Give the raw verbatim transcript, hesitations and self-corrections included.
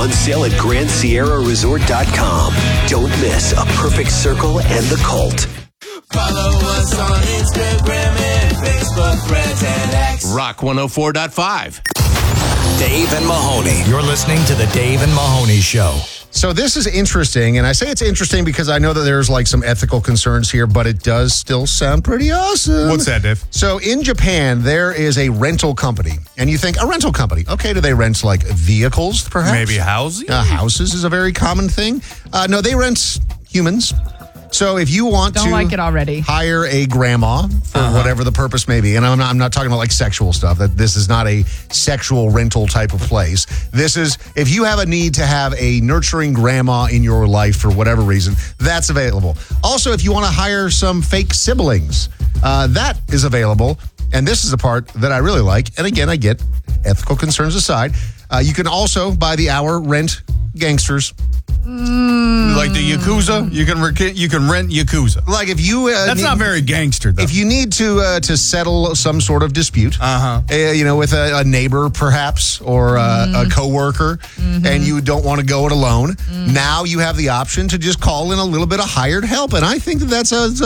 On sale at Grand Sierra Resort dot com. Don't miss a perfect circle and the cult. Follow us on Instagram and Facebook, Threads, and X. Rock one oh four point five. Dave and Mahoney. You're listening to the Dave and Mahoney Show. So this is interesting, and I say it's interesting because I know that there's like some ethical concerns here, but it does still sound pretty awesome. What's that, Dave? So in Japan, there is a rental company, and you think, a rental company, okay, do they rent like vehicles, perhaps? Maybe housing? Uh, houses is a very common thing. Uh, no, they rent humans. So if you want Don't to like it already. hire a grandma for Uh-huh. whatever the purpose may be, and I'm not, I'm not talking about like sexual stuff, that this is not a sexual rental type of place. This is, if you have a need to have a nurturing grandma in your life for whatever reason, that's available. Also, if you want to hire some fake siblings, uh, that is available. And this is the part that I really like. And again, I get ethical concerns aside. Uh, you can also, by the hour, rent gangsters. Like the Yakuza? You can rec- you can rent Yakuza. Like if you... Uh, That's need, not very gangster, though. If you need to uh, to settle some sort of dispute, Uh-huh. uh, you know, with a, a neighbor perhaps, or uh, a coworker, Mm-hmm. and you don't want to go it alone, now you have the option to just call in a little bit of hired help. And I think that that's a,